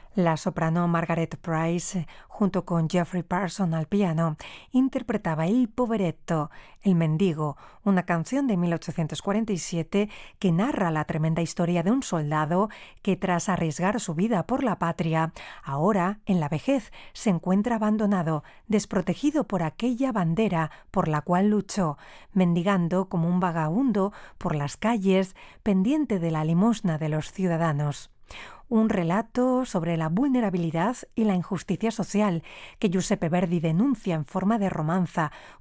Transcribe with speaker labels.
Speaker 1: La soprano Margaret Price, junto con Geoffrey Parsons al piano, interpretaba Il Poveretto, El Mendigo, una canción de 1847 que narra la tremenda historia de un soldado que, tras arriesgar su vida por la patria, ahora, en la vejez, se encuentra abandonado, desprotegido por aquella bandera por la cual luchó, mendigando como un vagabundo por las calles, pendiente de la limosna de los ciudadanos. Un relato sobre la vulnerabilidad y la injusticia social que Giuseppe Verdi denuncia en forma de romanza,